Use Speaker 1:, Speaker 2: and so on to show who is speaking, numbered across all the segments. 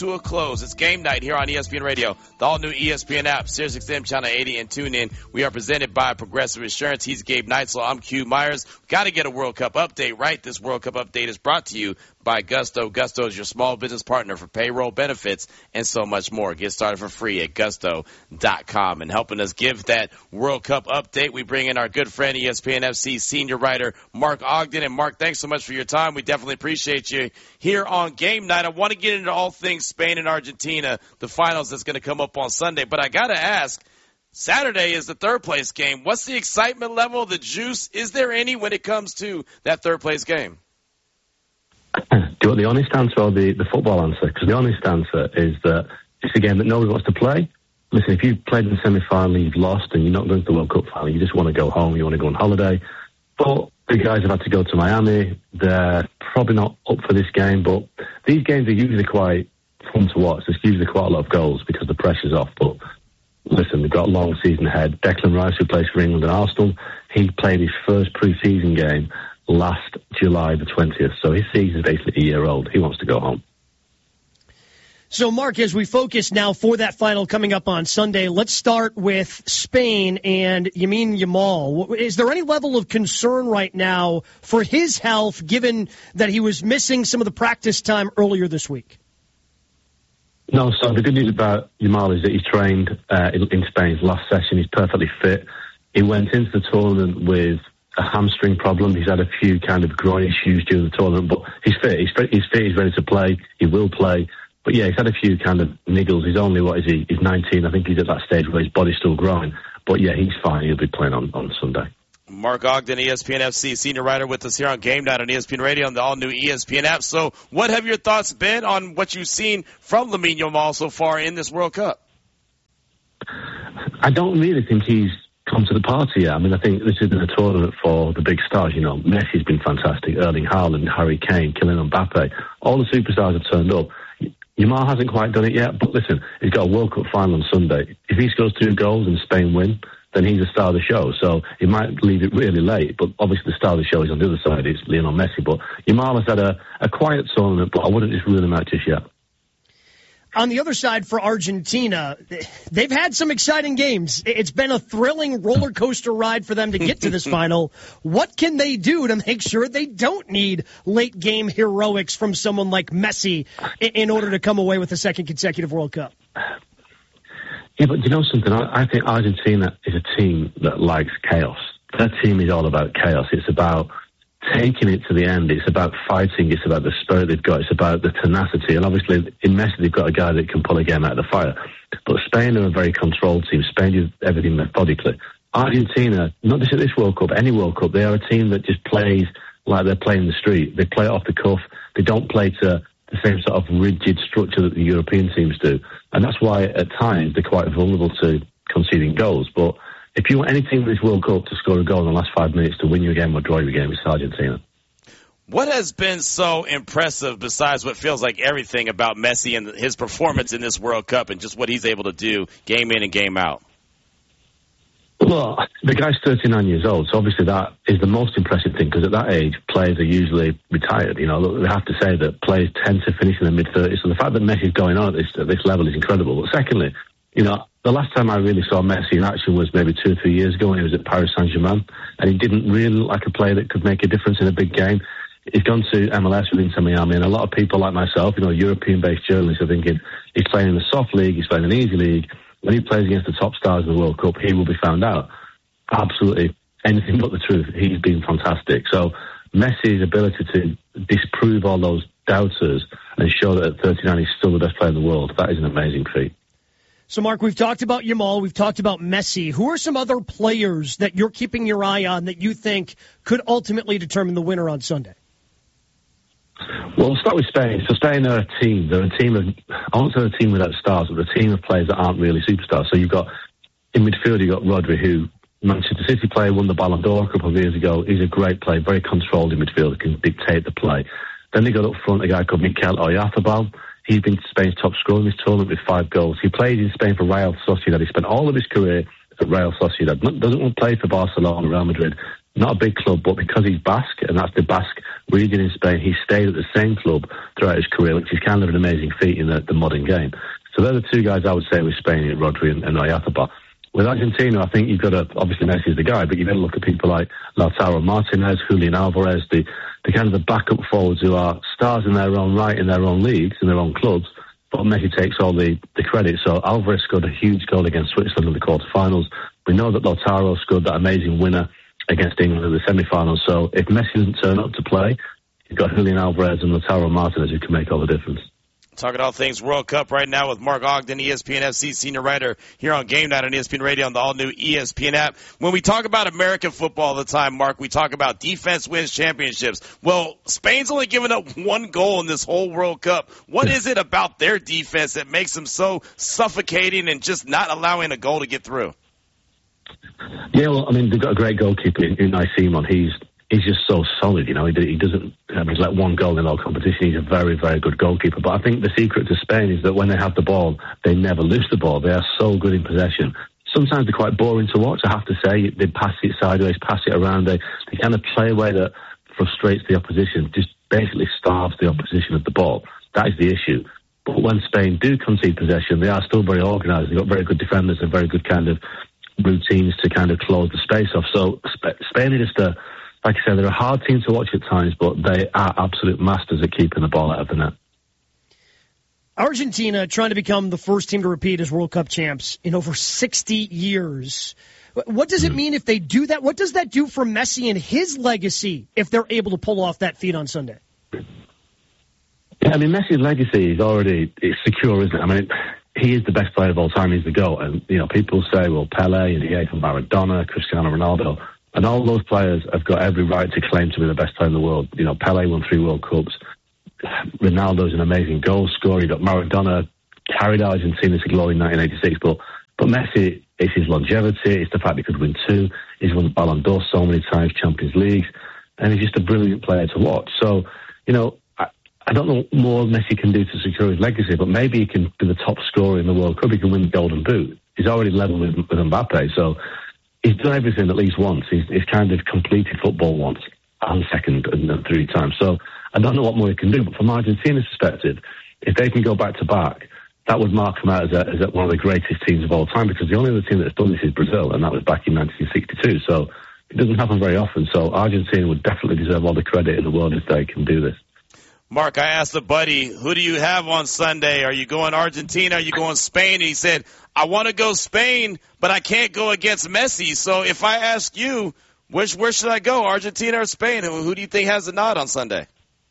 Speaker 1: to a close. It's game night here on ESPN Radio, the all-new ESPN app, SiriusXM Channel 80, and tune in. We are presented by Progressive Insurance. He's Gabe Neitzel. I'm Q Myers. Got to get a World Cup update, right? This World Cup update is brought to you by Gusto. Gusto is your small business partner for payroll, benefits, and so much more. Get started for free at gusto.com. And helping us give that World Cup update, we bring in our good friend, ESPN FC senior writer Mark Ogden. And Mark, thanks so much for your time. We definitely appreciate you here on game night. I want to get into all things Spain and Argentina, the finals that's going to come up on Sunday. But I got to ask, Saturday is the third-place game. What's the excitement level, the juice? Is there any when it comes to that third-place game?
Speaker 2: Do you want the honest answer or the football answer? Because the honest answer is that it's a game that nobody wants to play. Listen, if you've played in the semi-final, you've lost, and you're not going to the World Cup final, you just want to go home, you want to go on holiday. But the guys have had to go to Miami. They're probably not up for this game, but these games are usually quite fun to watch. There's usually quite a lot of goals because the pressure's off. But listen, they've got a long season ahead. Declan Rice, who plays for England and Arsenal, he played his first pre-season game last July the 20th. So his season's basically a year old. He wants to go home.
Speaker 3: So, Mark, as we focus now for that final coming up on Sunday, let's start with Spain and Lamine Yamal. Is there any level of concern right now for his health, given that he was missing some of the practice time earlier this week?
Speaker 2: No, so the good news about Yamal is that he's trained in Spain's last session. He's perfectly fit. He went into the tournament with a hamstring problem. He's had a few kind of groin issues during the tournament, but he's fit. He's fit. He's ready to play. He will play. But yeah, he's had a few kind of niggles. He's only, he's 19. I think he's at that stage where his body's still growing. But yeah, he's fine. He'll be playing on Sunday.
Speaker 1: Mark Ogden, ESPN FC senior writer with us here on Game Night on ESPN Radio and the all-new ESPN app. So what have your thoughts been on what you've seen from Lamine Yamal so far in this World Cup?
Speaker 2: I don't really think he's come to the party yet. I mean, I think this has been a tournament for the big stars. You know, Messi's been fantastic. Erling Haaland, Harry Kane, Kylian Mbappe. All the superstars have turned up. Yamal hasn't quite done it yet, but listen, he's got a World Cup final on Sunday. If he scores 2 goals and Spain win, then he's the star of the show. So he might leave it really late, but obviously the star of the show is on the other side. It's Lionel Messi. But Yamal has had a quiet tournament, but I wouldn't just rule him out just yet.
Speaker 3: On the other side for Argentina, they've had some exciting games. It's been a thrilling roller coaster ride for them to get to this final. What can they do to make sure they don't need late game heroics from someone like Messi in order to come away with a second consecutive World Cup?
Speaker 2: Yeah, but you know something? I think Argentina is a team that likes chaos. Their team is all about chaos. It's about taking it to the end. It's about fighting. It's about the spirit they've got. It's about the tenacity. And obviously, in Messi, they've got a guy that can pull a game out of the fire. But Spain are a very controlled team. Spain do everything methodically. Argentina, not just at this World Cup, any World Cup, they are a team that just plays like they're playing the street. They play it off the cuff. They don't play to the same sort of rigid structure that the European teams do. And that's why, at times, they're quite vulnerable to conceding goals. But if you want any team in this World Cup to score a goal in the last 5 minutes to win your game or draw your game, it's Argentina.
Speaker 1: What has been so impressive, besides what feels like everything about Messi and his performance in this World Cup and just what he's able to do game in and game out?
Speaker 2: Well, the guy's 39 years old, so obviously that is the most impressive thing, because at that age, players are usually retired. You know, we have to say that players tend to finish in their mid-30s, so the fact that Messi's going on at this level is incredible. But secondly, you know, the last time I really saw Messi in action was maybe 2 or 3 years ago when he was at Paris Saint-Germain, and he didn't really look like a player that could make a difference in a big game. He's gone to MLS with Inter Miami, and a lot of people like myself, you know, European-based journalists are thinking he's playing in a soft league, he's playing in an easy league. When he plays against the top stars of the World Cup, he will be found out. Absolutely anything but the truth. He's been fantastic. So Messi's ability to disprove all those doubters and show that at 39 he's still the best player in the world, that is an amazing feat.
Speaker 3: So, Mark, we've talked about Yamal, we've talked about Messi. Who are some other players that you're keeping your eye on that you think could ultimately determine the winner on Sunday?
Speaker 2: Well, we'll start with Spain. So Spain are a team. They're a team of, I won't say a team without stars, but a team of players that aren't really superstars. So you've got, in midfield, you've got Rodri, who, Manchester City player, won the Ballon d'Or a couple of years ago. He's a great player, very controlled in midfield, can dictate the play. Then they got up front a guy called Mikel Oyarzabal. He's been Spain's top scorer in this tournament with 5 goals. He played in Spain for Real Sociedad. He spent all of his career at Real Sociedad. Doesn't want to play for Barcelona, Real Madrid. not a big club, but because he's Basque, and that's the Basque region in Spain, he stayed at the same club throughout his career, which is kind of an amazing feat in the modern game. So they're the two guys I would say with Spain, Rodri and Oyarzábal. With Argentina, I think you've got to, obviously Messi's the guy, but you've got to look at people like Lautaro Martinez, Julian Alvarez, the kind of the backup forwards who are stars in their own right, in their own leagues, in their own clubs, but Messi takes all the credit. So Alvarez scored a huge goal against Switzerland in the quarterfinals. We know that Lautaro scored that amazing winner against England in the semi-finals. So if Messi doesn't turn up to play, you've got Julian Alvarez and Lautaro Martinez who can make all the difference.
Speaker 1: Talking all things World Cup right now with Mark Ogden, ESPN FC senior writer here on Game Night on ESPN Radio on the all-new ESPN app. When we talk about American football all the time, Mark, we talk about defense wins championships. Well, Spain's only given up one goal in this whole World Cup. What is it about their defense that makes them so suffocating and just not allowing a goal to get through?
Speaker 2: Yeah, well, I mean, they've got a great goalkeeper in Unai Simon. He's just so solid, you know. He doesn't he's let one goal in all competition. He's a very, very good goalkeeper. But I think the secret to Spain is that when they have the ball, they never lose the ball. They are so good in possession. Sometimes they're quite boring to watch, I have to say. They pass it sideways, pass it around. They kind of play a way that frustrates the opposition, just basically starves the opposition of the ball. That is the issue. But when Spain do concede possession, they are still very organised. They've got very good defenders and very good kind of routines to kind of close the space off. So Spain is just like I said, they're a hard team to watch at times, but they are absolute masters at keeping the ball out of the net.
Speaker 3: Argentina trying to become the first team to repeat as World Cup champs in over 60 years. What does it mean if they do that? What does that do for Messi and his legacy if they're able to pull off that feat on Sunday?
Speaker 2: Yeah, I mean, Messi's legacy is already secure, isn't it? I mean, he is the best player of all time. He's the GOAT. And, you know, people say, well, Pelé and Diego Maradona, Cristiano Ronaldo. And all those players have got every right to claim to be the best player in the world. You know, Pelé won 3 World Cups. Ronaldo's an amazing goal scorer. You got Maradona carried Argentina to glory in 1986. But Messi, it's his longevity. It's the fact he could win 2. He's won the Ballon d'Or so many times, Champions Leagues. And he's just a brilliant player to watch. So, you know, I don't know what more Messi can do to secure his legacy, but maybe he can be the top scorer in the World Cup. He can win the Golden Boot. He's already level with Mbappe. So he's done everything at least once. He's kind of completed football once and second and 3 times. So I don't know what more he can do. But from Argentina's perspective, if they can go back to back, that would mark them out as one of the greatest teams of all time, because the only other team that's done this is Brazil, and that was back in 1962. So it doesn't happen very often. So Argentina would definitely deserve all the credit in the world if they can do this.
Speaker 1: Mark, I asked a buddy, who do you have on Sunday? Are you going Argentina? Are you going Spain? And he said, I want to go Spain, but I can't go against Messi. So if I ask you, where should I go, Argentina or Spain? Who do you think has the nod on Sunday?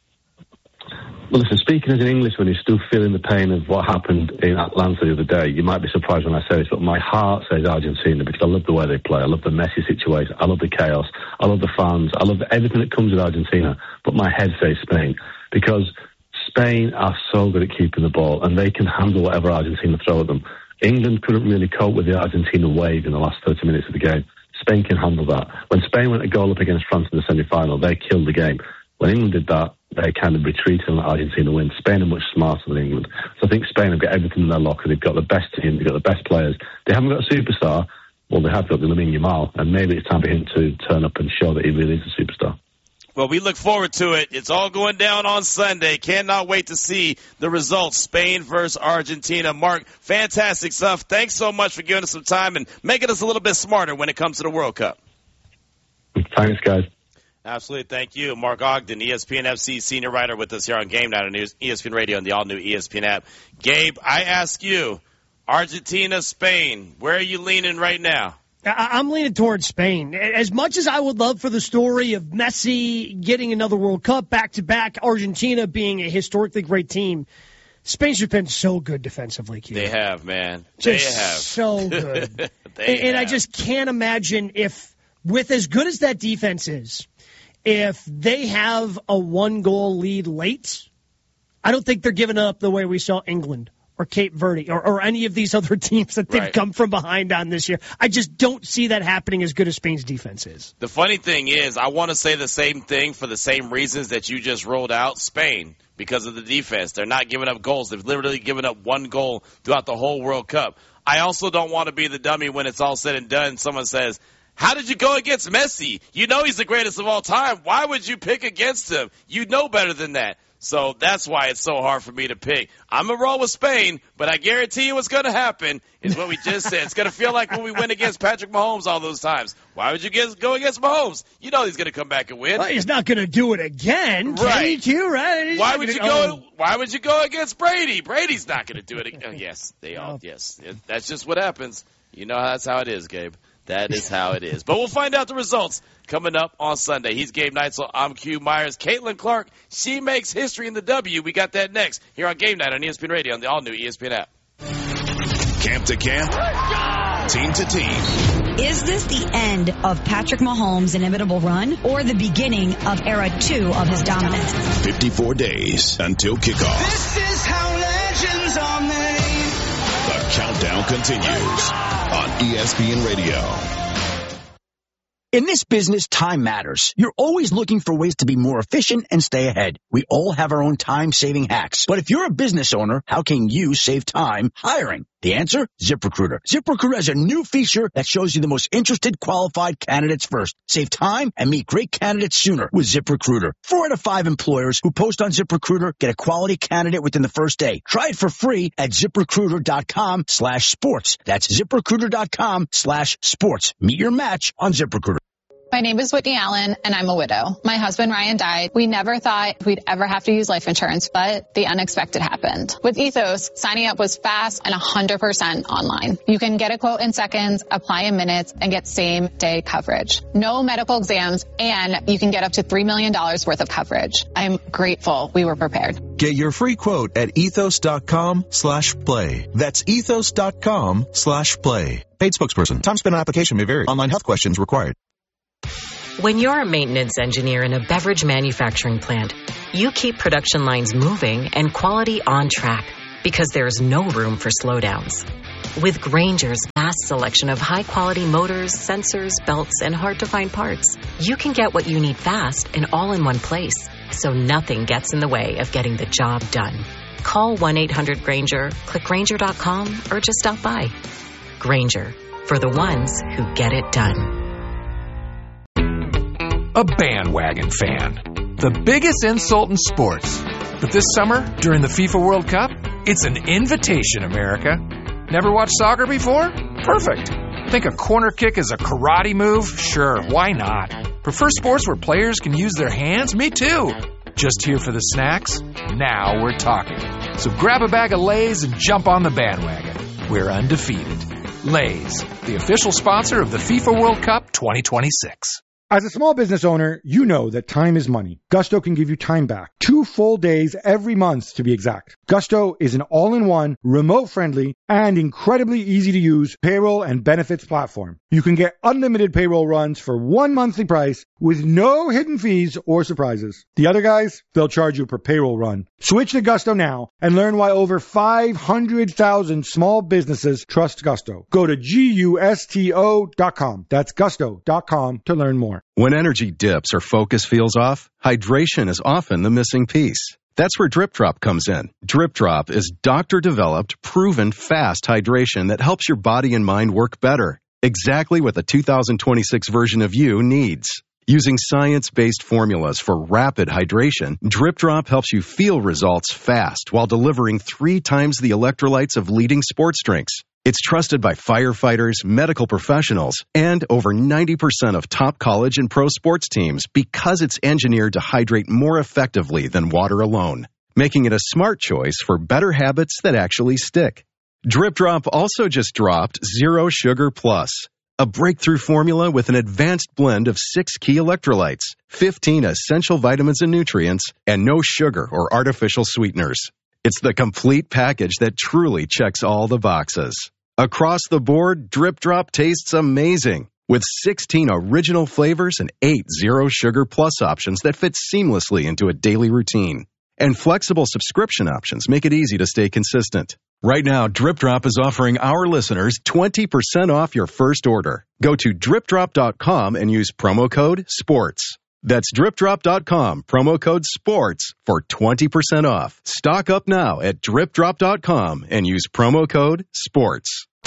Speaker 2: Well, listen, speaking as an Englishman who's still feeling the pain of what happened in Atlanta the other day, you might be surprised when I say this, but my heart says Argentina because I love the way they play. I love the Messi situation. I love the chaos. I love the fans. I love everything that comes with Argentina. But my head says Spain because Spain are so good at keeping the ball and they can handle whatever Argentina throw at them. England couldn't really cope with the Argentina wave in the last 30 minutes of the game. Spain can handle that. When Spain went a goal up against France in the semi-final, they killed the game. When England did that, they kind of retreated and let Argentina win. Spain are much smarter than England. So I think Spain have got everything in their locker. They've got the best team. They've got the best players. They haven't got a superstar. Well, they have got Lamine Yamal, and maybe it's time for him to turn up and show that he really is a superstar.
Speaker 1: Well, we look forward to it. It's all going down on Sunday. Cannot wait to see the results, Spain versus Argentina. Mark, fantastic stuff. Thanks so much for giving us some time and making us a little bit smarter when it comes to the World Cup.
Speaker 2: Thanks, guys.
Speaker 1: Absolutely. Thank you. Mark Ogden, ESPN FC senior writer with us here on Game Night on ESPN Radio and the all-new ESPN app. Gabe, I ask you, Argentina, Spain, where are you leaning right now?
Speaker 3: I'm leaning towards Spain. As much as I would love for the story of Messi getting another World Cup back-to-back, Argentina being a historically great team, Spain's just been so good defensively, Q.
Speaker 1: They have, man.
Speaker 3: Just
Speaker 1: they have.
Speaker 3: So good. And I just can't imagine if, with as good as that defense is, if they have a 1-goal lead late, I don't think they're giving up the way we saw England or Cape Verde or any of these other teams that they've come from behind on this year. I just don't see that happening as good as Spain's defense is.
Speaker 1: The funny thing is, I want to say the same thing for the same reasons that you just rolled out, Spain, because of the defense. They're not giving up goals. They've literally given up 1 goal throughout the whole World Cup. I also don't want to be the dummy when it's all said and done. Someone says, How did you go against Messi? You know he's the greatest of all time. Why would you pick against him? You know better than that. So that's why it's so hard for me to pick. I'm going to roll with Spain, but I guarantee you what's going to happen is what we just said. It's going to feel like when we win against Patrick Mahomes all those times. Why would you go against Mahomes? You know he's going to come back and win.
Speaker 3: Well, he's not going to do it again.
Speaker 1: Right.
Speaker 3: Right?
Speaker 1: Why would you go against Brady? Brady's not going to do it again. Yes, they all. Yes, that's just what happens. You know that's how it is, Gabe. That is how it is. But we'll find out the results coming up on Sunday. He's Gabe Neitzel. I'm Q Myers. Caitlin Clark, she makes history in the W. We got that next here on Game Night on ESPN Radio on the all-new ESPN app.
Speaker 4: Camp to camp, team to team.
Speaker 5: Is this the end of Patrick Mahomes' inimitable run or the beginning of era 2 of his dominance?
Speaker 4: 54 days until kickoff.
Speaker 6: This is how legends are made.
Speaker 4: The countdown continues on ESPN Radio.
Speaker 7: In this business, time matters. You're always looking for ways to be more efficient and stay ahead. We all have our own time-saving hacks. But if you're a business owner, how can you save time hiring? The answer? ZipRecruiter. ZipRecruiter has a new feature that shows you the most interested qualified candidates first. Save time and meet great candidates sooner with ZipRecruiter. 4 out of 5 employers who post on ZipRecruiter get a quality candidate within the first day. Try it for free at ZipRecruiter.com/sports. That's ZipRecruiter.com/sports. Meet your match on ZipRecruiter.
Speaker 8: My name is Whitney Allen, and I'm a widow. My husband, Ryan, died. We never thought we'd ever have to use life insurance, but the unexpected happened. With Ethos, signing up was fast and 100% online. You can get a quote in seconds, apply in minutes, and get same-day coverage. No medical exams, and you can get up to $3 million worth of coverage. I'm grateful we were prepared.
Speaker 9: Get your free quote at ethos.com/play. That's ethos.com/play. Paid spokesperson. Time spent on application may vary. Online health questions required.
Speaker 10: When you're a maintenance engineer in a beverage manufacturing plant, you keep production lines moving and quality on track because there's no room for slowdowns. With Grainger's vast selection of high-quality motors, sensors, belts, and hard-to-find parts, you can get what you need fast and all in one place, so nothing gets in the way of getting the job done. Call 1-800-GRAINGER, click Grainger.com, or just stop by. Grainger, for the ones who get it done.
Speaker 11: A bandwagon fan. The biggest insult in sports. But this summer, during the FIFA World Cup, it's an invitation, America. Never watched soccer before? Perfect. Think a corner kick is a karate move? Sure, why not? Prefer sports where players can use their hands? Me too. Just here for the snacks? Now we're talking. So grab a bag of Lay's and jump on the bandwagon. We're undefeated. Lay's, the official sponsor of the FIFA World Cup 2026.
Speaker 12: As a small business owner, you know that time is money. Gusto can give you time back. 2 full days every month to be exact. Gusto is an all-in-one, remote-friendly, and incredibly easy-to-use payroll and benefits platform. You can get unlimited payroll runs for one monthly price with no hidden fees or surprises. The other guys, they'll charge you per payroll run. Switch to Gusto now and learn why over 500,000 small businesses trust Gusto. Go to GUSTO.com. That's Gusto.com to learn more.
Speaker 13: When energy dips or focus feels off, hydration is often the missing piece. That's where Drip Drop comes in. Drip Drop is doctor-developed, proven fast hydration that helps your body and mind work better. Exactly what the 2026 version of you needs. Using science-based formulas for rapid hydration, Drip Drop helps you feel results fast while delivering 3 times the electrolytes of leading sports drinks. It's trusted by firefighters, medical professionals, and over 90% of top college and pro sports teams because it's engineered to hydrate more effectively than water alone, making it a smart choice for better habits that actually stick. Drip Drop also just dropped Zero Sugar Plus, a breakthrough formula with an advanced blend of 6 key electrolytes, 15 essential vitamins and nutrients, and no sugar or artificial sweeteners. It's the complete package that truly checks all the boxes. Across the board, Drip Drop tastes amazing, with 16 original flavors and 8 Zero Sugar Plus options that fit seamlessly into a daily routine. And flexible subscription options make it easy to stay consistent. Right now, Drip Drop is offering our listeners 20% off your first order. Go to dripdrop.com and use promo code SPORTS. That's dripdrop.com, promo code SPORTS for 20% off. Stock up now at dripdrop.com and use promo code SPORTS.